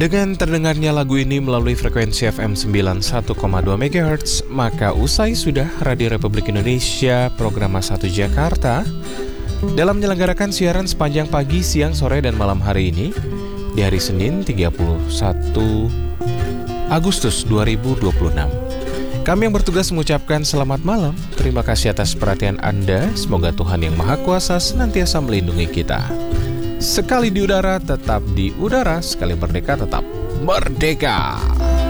Dengan terdengarnya lagu ini melalui frekuensi FM 91,2 MHz, maka usai sudah Radio Republik Indonesia Program 1 Jakarta dalam menyelenggarakan siaran sepanjang pagi, siang, sore, dan malam hari ini di hari Senin 31 Agustus 2026. Kami yang bertugas mengucapkan selamat malam. Terima kasih atas perhatian Anda. Semoga Tuhan Yang Maha Kuasa senantiasa melindungi kita. Sekali di udara, tetap di udara. Sekali merdeka, tetap merdeka.